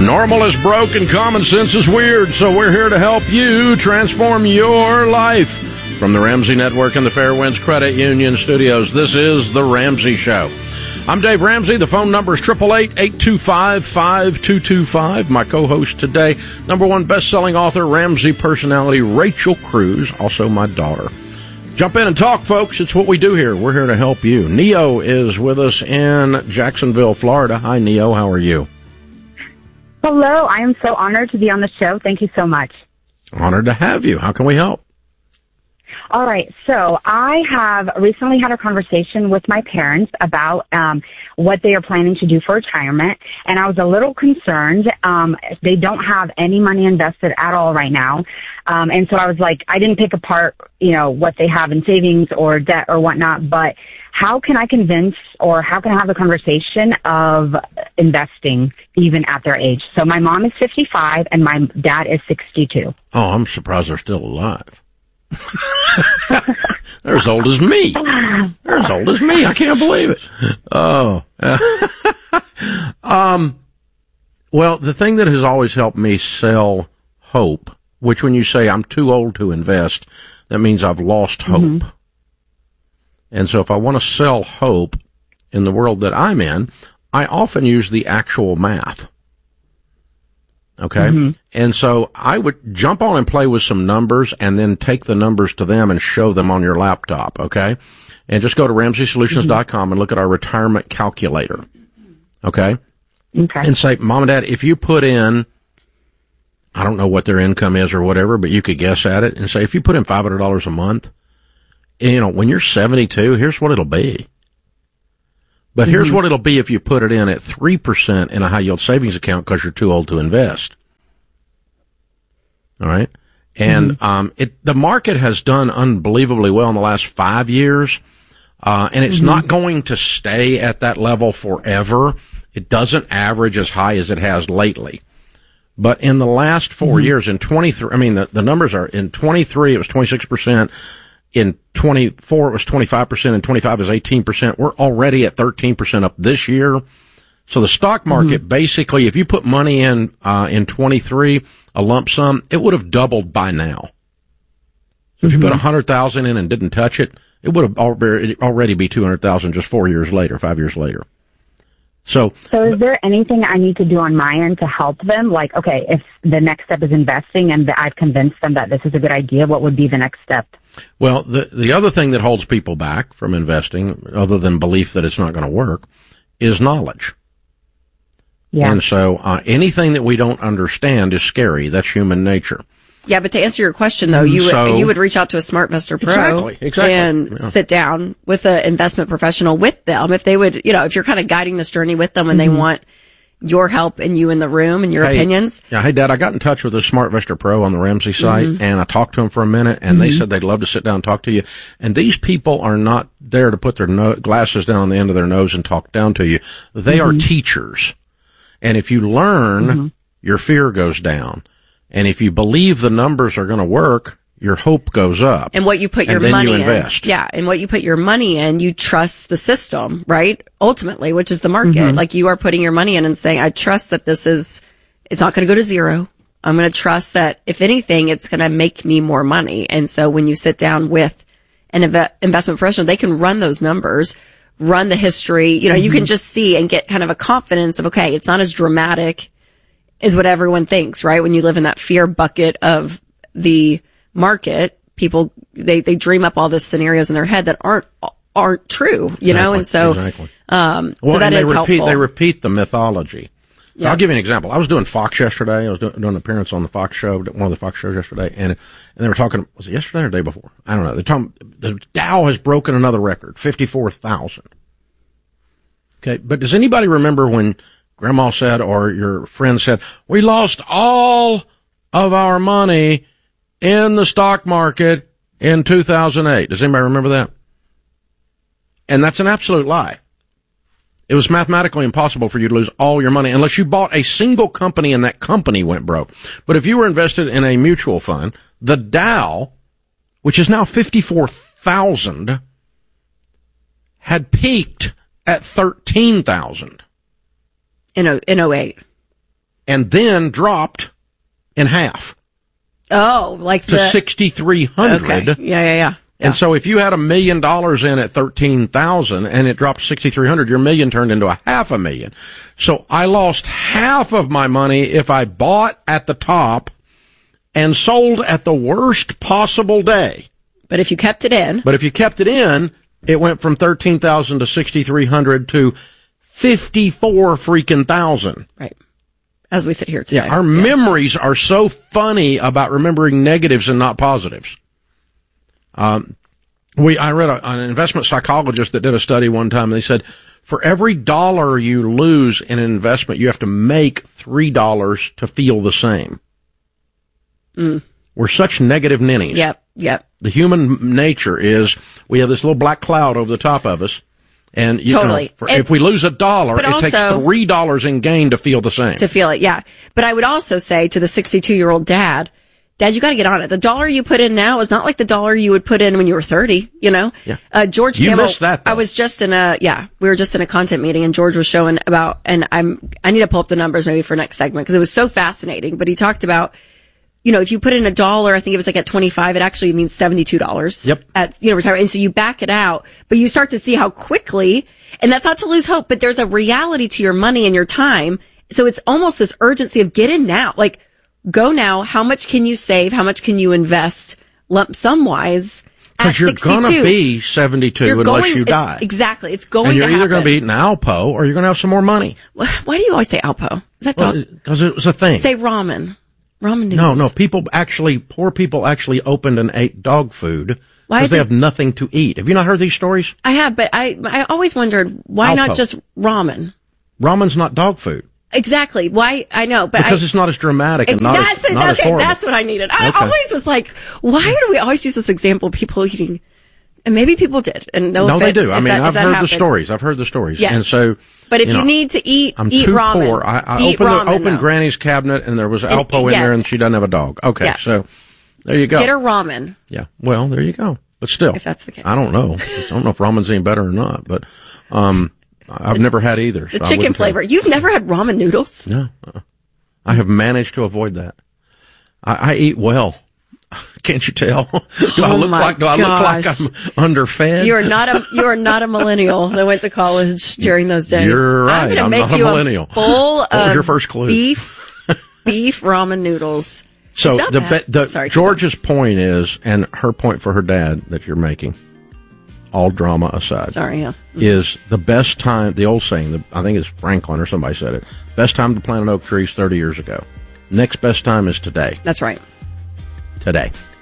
Normal is broke and common sense is weird, so we're here to help you transform your life. From the Ramsey Network and the Fairwinds Credit Union Studios, this is The Ramsey Show. I'm Dave Ramsey. The phone number is 888-825-5225. My co-host today, #1 best-selling author, Ramsey personality, Rachel Cruz, also my daughter. Jump in and talk, folks. It's what we do here. We're here to help you. Neo is with us in Jacksonville, Florida. Hi, Neo. How are you? Hello. I am so honored to be on the show. Thank you so much. Honored to have you. How can we help? All right. So I have recently had a conversation with my parents about what they are planning to do for retirement, and I was a little concerned. They don't have any money invested at all right now. And so I was like, I didn't pick apart, what they have in savings or debt or whatnot, but how can I convince or how can I have a conversation of investing even at their age? So my mom is 55 and my dad is 62. Oh, I'm surprised they're still alive. They're as old as me. They're as old as me. I can't believe it. Oh. Well, the thing that has always helped me sell hope, which when you say I'm too old to invest, that means I've lost hope. Mm-hmm. And so if I want to sell hope in the world that I'm in, I often use the actual math. Okay. Mm-hmm. And so I would jump on and play with some numbers and then take the numbers to them and show them on your laptop. Okay. And just go to RamseySolutions.com and look at our retirement calculator. Okay. Okay. And say, Mom and Dad, if you put in, I don't know what their income is or whatever, but you could guess at it and say, if you put in $500 a month, when you're 72, here's what it'll be. But here's what it'll be if you put it in at 3% in a high yield savings account because you're too old to invest. All right. And, the market has done unbelievably well in the last 5 years. And it's not going to stay at that level forever. It doesn't average as high as it has lately. But in the last 4 years, in 23, the numbers are in 23, it was 26%. In 24, it was 25%, and 25 is 18%. We're already at 13% up this year. So the stock market, basically, if you put money in 23, a lump sum, it would have doubled by now. So if you put 100,000 in and didn't touch it, it would have already be 200,000 just 5 years later. So is there anything I need to do on my end to help them? Like, okay, if the next step is investing and I've convinced them that this is a good idea, what would be the next step? Well, the other thing that holds people back from investing, other than belief that it's not going to work, is knowledge. Yeah. And so anything that we don't understand is scary. That's human nature. Yeah, but to answer your question, though, you would reach out to a SmartVestor Pro and sit down with an investment professional with them. If they would, if you're kind of guiding this journey with them and they want your help and you in the room and your opinions. Yeah, hey, Dad, I got in touch with a SmartVestor Pro on the Ramsey site, and I talked to them for a minute, and they said they'd love to sit down and talk to you. And these people are not there to put their glasses down on the end of their nose and talk down to you. They are teachers. And if you learn, your fear goes down. And if you believe the numbers are going to work, your hope goes up. And what you put your money in. Yeah. And what you put your money in, you trust the system, right? Ultimately, which is the market. Like you are putting your money in and saying, I trust that it's not going to go to zero. I'm going to trust that if anything, it's going to make me more money. And so when you sit down with an investment professional, they can run those numbers, run the history. You can just see and get kind of a confidence of, okay, it's not as dramatic is what everyone thinks, right? When you live in that fear bucket of the market, people, they dream up all these scenarios in their head that aren't true, know? And so, so that is helpful. They repeat the mythology. Yeah. I'll give you an example. I was doing Fox yesterday. I was doing an appearance on the Fox show, one of the Fox shows yesterday, and they were talking, was it yesterday or the day before? I don't know. They're talking, the Dow has broken another record, 54,000. Okay. But does anybody remember when Grandma said, or your friend said, we lost all of our money in the stock market in 2008. Does anybody remember that? And that's an absolute lie. It was mathematically impossible for you to lose all your money unless you bought a single company and that company went broke. But if you were invested in a mutual fund, the Dow, which is now 54,000, had peaked at 13,000. In 08. and then dropped in half. Oh, like to 6,300. Okay. Yeah. And so if you had $1 million in at 13,000 and it dropped 6,300, your million turned into $500,000. So I lost half of my money if I bought at the top and sold at the worst possible day. But if you kept it in, it went from 13,000 to 6,300 to 54 freaking thousand. Right. As we sit here today. Yeah, our memories are so funny about remembering negatives and not positives. I read an investment psychologist that did a study one time, and they said, for every dollar you lose in an investment, you have to make $3 to feel the same. We're such negative ninnies. Yep. The human nature is we have this little black cloud over the top of us. And if we lose $1, it takes $3 in gain to feel the same. To feel it, yeah. But I would also say to the 62-year-old Dad, you got to get on it. The dollar you put in now is not like the dollar you would put in when you were 30, you know? Yeah. George Campbell. You missed that, though. I was just we were just in a content meeting, and George was showing about, and I need to pull up the numbers maybe for next segment because it was so fascinating. But he talked about, if you put in $1, I think it was like at 25, it actually means $72. Yep. At, retirement. And so you back it out, but you start to see how quickly, and that's not to lose hope, but there's a reality to your money and your time. So it's almost this urgency of get in now. Like, go now. How much can you save? How much can you invest lump sum wise at 62? Because you're going to be 72 unless you die. Exactly. It's going to happen. And you're either going to be eating Alpo or you're going to have some more money. Why do you always say Alpo? Is that dog? Because it was a thing. Say ramen. Ramen noodles. No. Poor people actually opened and ate dog food because they have nothing to eat. Have you not heard these stories? I have, but I always wondered why not just ramen? Ramen's not dog food. Exactly. Why? I know, but because it's not as dramatic and not as horrible. That's what I needed. I always was like, why do we always use this example of people eating? And maybe people did. And no offense, they do. I mean, I've heard the stories. I've heard the stories. Yes. And so, but if you need to eat, I'm eat too ramen. Poor. I opened Granny's cabinet and there was Alpo in there and she doesn't have a dog. Okay. So there you go. Get her ramen. Yeah. Well, there you go. But still, if that's the case, I don't know. I don't know if ramen's any better or not, but, I've never had either. The chicken flavor. You've never had ramen noodles? No. I have managed to avoid that. I eat well. Can't you tell? Do I look like I'm underfed? You are not a millennial that went to college during those days. You're right. I'm not a millennial. Bowl what was your first clue? Beef ramen noodles. So George's point is, and her point for her dad that you're making, all drama aside. Is the best time, the old saying, I think it's Franklin or somebody said it, best time to plant an oak tree is 30 years ago. Next best time is today. That's right. Today.